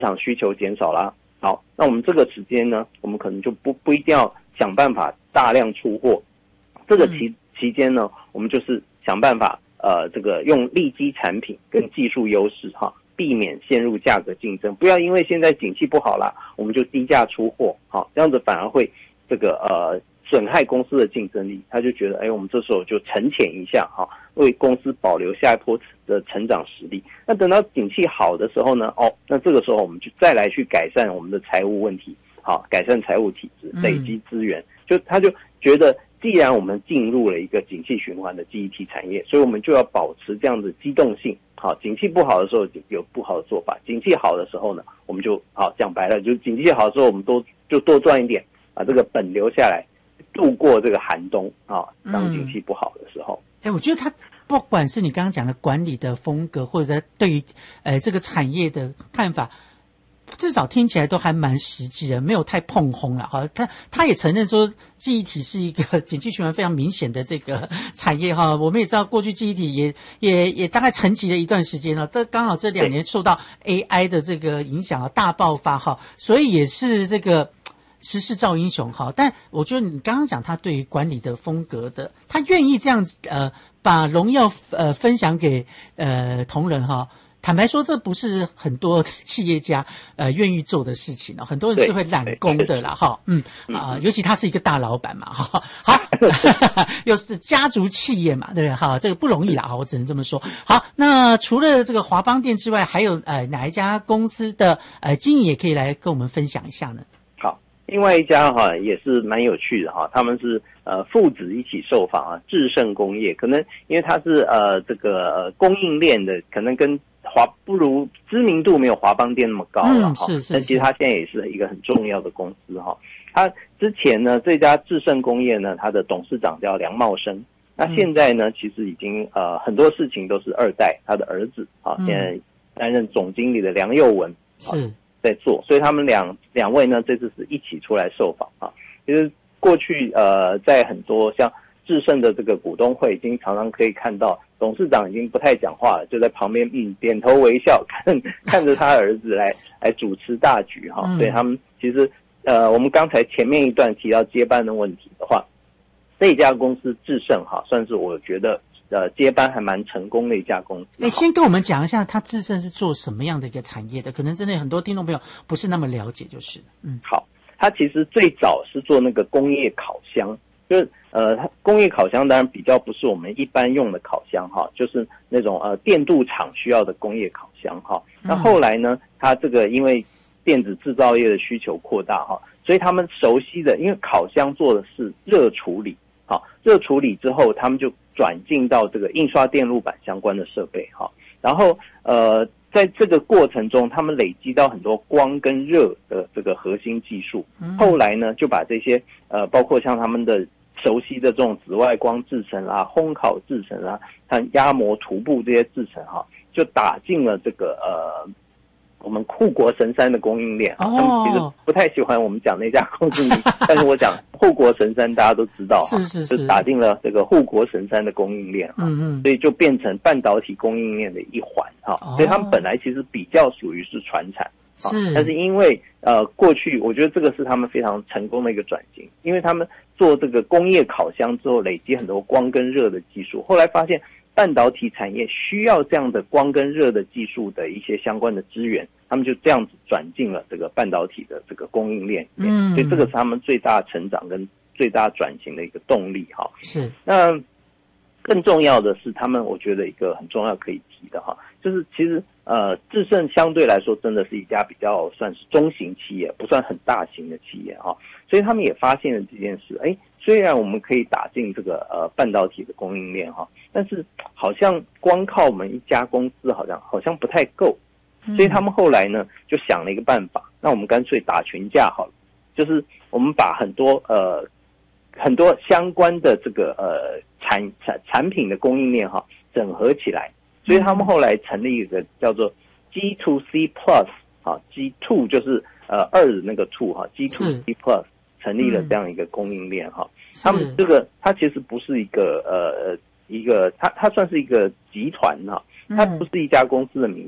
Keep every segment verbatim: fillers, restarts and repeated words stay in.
场需求减少啦。好，那我们这个时间呢，我们可能就不不一定要想办法大量出货，这个期期间呢，我们就是想办法呃，这个用利基产品跟技术优势哈，避免陷入价格竞争，不要因为现在景气不好啦，我们就低价出货，好，这样子反而会这个呃损害公司的竞争力。他就觉得，哎，我们这时候就沉潜一下哈，为公司保留下一波的成长实力。那等到景气好的时候呢，哦，那这个时候我们就再来去改善我们的财务问题，好，改善财务体制，累积资源。嗯、就他就觉得，既然我们进入了一个景气循环的记忆体产业，所以我们就要保持这样的机动性。好，景气不好的时候有不好的做法，景气好的时候呢，我们就好讲白了，就景气好的时候我们多就多赚一点，把这个本留下来，度过这个寒冬啊。当景气不好的时候， 哎、嗯，我觉得他不管是你刚刚讲的管理的风格，或者对于呃这个产业的看法，至少听起来都还蛮实际的，没有太碰轰了。哈，他他也承认说，记忆体是一个景气循环非常明显的这个产业哈。我们也知道，过去记忆体也也也大概沉寂了一段时间了。这刚好这两年受到 A I 的这个影响啊，大爆发哈，所以也是这个时势造英雄哈。但我觉得你刚刚讲他对于管理的风格的，他愿意这样子呃把荣耀呃分享给呃同仁哈。坦白说，这不是很多企业家呃愿意做的事情哦，很多人是会揽功的啦，哈，嗯啊、呃，尤其他是一个大老板嘛，哈，好，又是家族企业嘛，对不对？哈，这个不容易啦，哈，我只能这么说。好，那除了这个华邦电之外，还有呃哪一家公司的呃经营也可以来跟我们分享一下呢？ 好，另外一家哈也是蛮有趣的哈，他们是呃父子一起受访啊，智胜工业，可能因为它是呃这个、呃、供应链的，可能跟华不如知名度没有华邦电那么高了哈、嗯，是是是。但其实它现在也是一个很重要的公司哈。它之前呢，这家智胜工业呢，它的董事长叫梁茂生。那现在呢，其实已经呃很多事情都是二代他的儿子啊，现在担任总经理的梁佑文是在做，所以他们两两位呢，这次是一起出来受访啊。其实过去呃，在很多像智胜的这个股东会，已经常常可以看到。董事长已经不太讲话了，就在旁边嗯点头微笑，看看着他儿子来来主持大局哈、嗯。所以他们其实呃，我们刚才前面一段提到接班的问题的话，这家公司智胜哈，算是我觉得呃接班还蛮成功的一家公司。 哎，先跟我们讲一下，他智胜是做什么样的一个产业的？可能真的很多听众朋友不是那么了解，就是嗯。 好，他其实最早是做那个工业烤箱。就是呃，工业烤箱当然比较不是我们一般用的烤箱哈，就是那种呃电镀厂需要的工业烤箱哈。那后来呢，它这个因为电子制造业的需求扩大哈，所以他们熟悉的，因为烤箱做的是热处理，好，热处理之后，他们就转进到这个印刷电路板相关的设备哈。然后呃，在这个过程中，他们累积到很多光跟热的这个核心技术，后来呢，就把这些呃，包括像他们的熟悉的这种紫外光制程啦、烘烤制程啦、和压模涂布这些制程哈，就打进了这个呃我们护国神山的供应链。哦，他们其实不太喜欢我们讲那家公司名，但是我讲护国神山大家都知道哈，是是是，就打进了这个护国神山的供应链哈，嗯嗯，所以就变成半导体供应链的一环哈。哦，所以他们本来其实比较属于是传产。是，但是因为呃过去我觉得这个是他们非常成功的一个转型，因为他们做这个工业烤箱之后累积很多光跟热的技术，后来发现半导体产业需要这样的光跟热的技术的一些相关的资源，他们就这样子转进了这个半导体的这个供应链，嗯，所以这个是他们最大成长跟最大转型的一个动力哈。是，那更重要的是他们我觉得一个很重要可以提的哈，就是其实呃，智胜相对来说真的是一家比较算是中型企业，不算很大型的企业哈，所以他们也发现了这件事。哎，虽然我们可以打进这个呃半导体的供应链哈，但是好像光靠我们一家公司好像好像不太够，所以他们后来呢就想了一个办法，那我们干脆打群架好了，就是我们把很多呃很多相关的这个呃产产产品的供应链哈整合起来。所以他们后来成立一个叫做 G to C Plus 啊 ，G two 就是呃二的那个 two 哈 ，G to C Plus 成立了这样一个供应链哈。他们这个它其实不是一个呃一个它它算是一个集团哈，它不是一家公司的名字，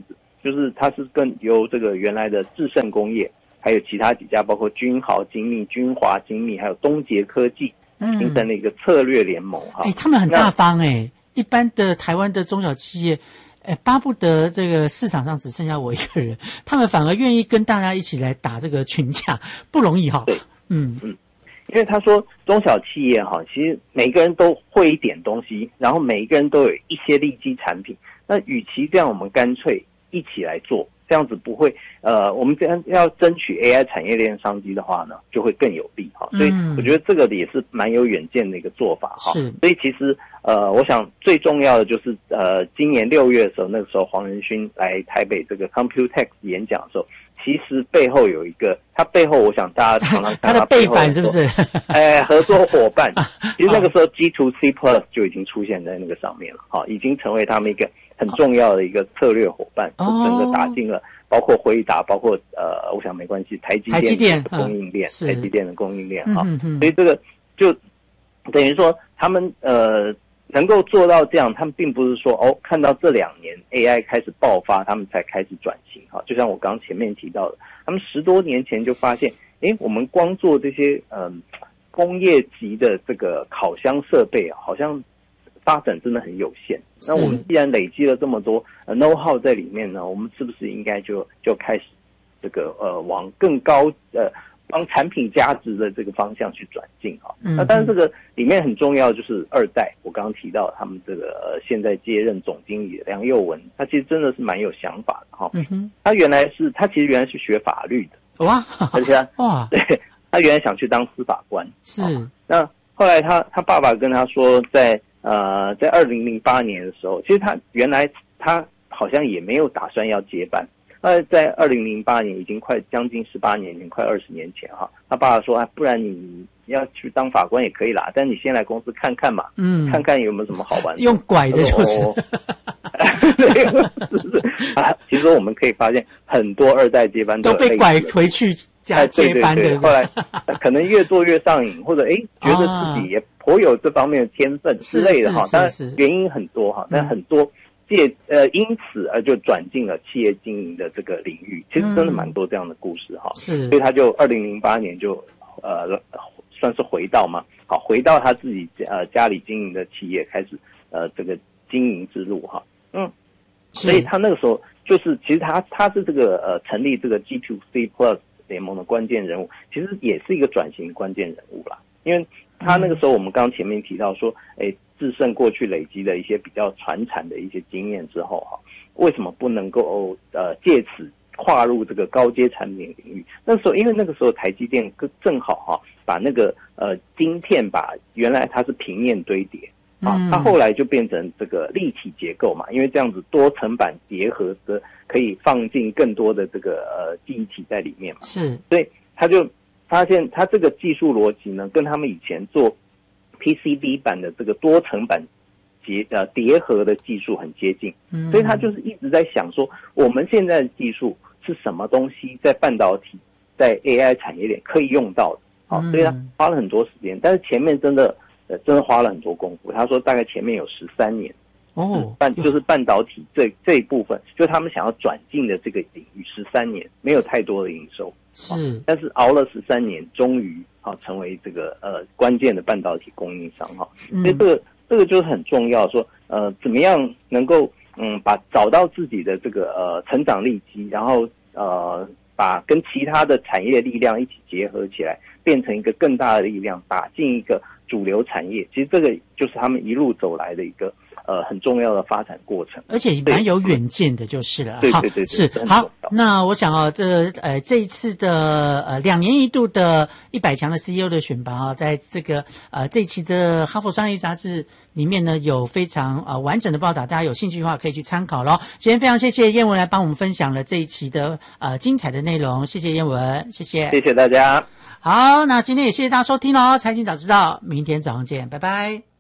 就是它是跟由这个原来的智胜工业，还有其他几家，包括君豪精密、君华精密，还有东杰科技，形成了一个策略联盟哈。 哎、欸，他们很大方哎、欸，一般的台湾的中小企业。哎，巴不得这个市场上只剩下我一个人，他们反而愿意跟大家一起来打这个群架，不容易哈。 对， 嗯嗯，因为他说中小企业哈，其实每个人都会一点东西，然后每一个人都有一些利基产品。那与其这样，我们干脆一起来做，这样子不会呃，我们这样要争取 A I 产业链商机的话呢，就会更有利哈。所以我觉得这个也是蛮有远见的一个做法哈。 是， 所以其实。呃，我想最重要的就是呃，今年六月的时候，那个时候黄仁勋来台北这个 Computex 演讲的时候，其实背后有一个，他背后我想大家常常看他的背板是不是？ 哎，合作伙伴，其实那个时候 G to C Plus 就已经出现在那个上面了，好、哦，已经成为他们一个很重要的一个策略伙伴，就整个打进了，包括辉达，包括呃，我想没关系，台积电的供应链，嗯、台积电的供应链哈、嗯嗯，所以这个就等于说他们呃。能够做到这样，他们并不是说哦，看到这两年 A I 开始爆发，他们才开始转型哈。就像我刚刚前面提到的，他们十多年前就发现，诶，我们光做这些嗯工业级的这个烤箱设备啊，好像发展真的很有限。那我们既然累积了这么多呃 know how 在里面呢，我们是不是应该就就开始这个呃往更高呃。帮产品价值的这个方向去转进哈，那当然这个里面很重要就是二代，我刚刚提到他们这个、呃、现在接任总经理的梁佑文，他其实真的是蛮有想法的哈。嗯、他原来是他其实原来是学法律的哇，而且他哇，对他原来想去当司法官是。那后来他他爸爸跟他说在，在呃在二零零八年的时候，其实他原来他好像也没有打算要接班。那在二零零八年，已经快将近十八年前，快二十年前哈，他爸爸说，哎，不然你要去当法官也可以啦，但你先来公司看看嘛，嗯，看看有没有什么好玩的。 用拐的就是， 哦、是是啊，其实我们可以发现，很多二代接班都被拐回去加接班的， 对对对，后来可能越做越上瘾，或者哎觉得自己也颇有这方面的天分之类的哈，当然原因很多哈，但很多。借呃，因此而就转进了企业经营的这个领域，其实真的蛮多这样的故事哈。是、嗯，所以他就二零零八年就呃算是回到嘛，好回到他自己呃家里经营的企业，开始呃这个经营之路哈。嗯，所以他那个时候就是其实他他是这个呃成立这个 G to C Plus 联盟的关键人物，其实也是一个转型关键人物啦，因为他那个时候我们刚刚前面提到说，哎。制胜过去累积的一些比较传产的一些经验之后哈，为什么不能够呃借此跨入这个高阶产品领域？那时候因为那个时候台积电正好哈把那个呃晶片把原来它是平面堆叠啊，它后来就变成这个立体结构嘛，因为这样子多层板结合的可以放进更多的这个呃记忆体在里面嘛，是，所以他就发现他这个技术逻辑呢，跟他们以前做P C B 版的这个多层板结呃叠合的技术很接近，嗯，所以他就是一直在想说，我们现在的技术是什么东西在半导体、在 A I 产业链可以用到的，好、嗯，所以他花了很多时间，但是前面真的呃真的花了很多功夫。他说大概前面有十三年哦，半就是半导体这这一部分，就他们想要转进的这个领域，十三年没有太多的营收，是，但是熬了十三年，终于。好，成为这个呃关键的半导体供应商哈，所以这个这个就是很重要，说呃怎么样能够嗯把找到自己的这个呃成长利基，然后呃把跟其他的产业力量一起结合起来，变成一个更大的力量，打进一个主流产业。其实这个就是他们一路走来的一个呃很重要的发展过程， 而且蛮有远见的，就是了。 对对对， 是好。那我想啊，这呃这一次的呃两年一度的一百强的 C E O 的选拔啊，在这个呃这一期的《哈佛商业杂志》里面呢，有非常呃完整的报道，大家有兴趣的话可以去参考咯。今天非常谢谢燕文来帮我们分享了这一期的呃精彩的内容，谢谢燕文，谢谢， 谢谢大家。 好，那今天也谢谢大家收听咯，财经早知道，明天早上见，拜拜。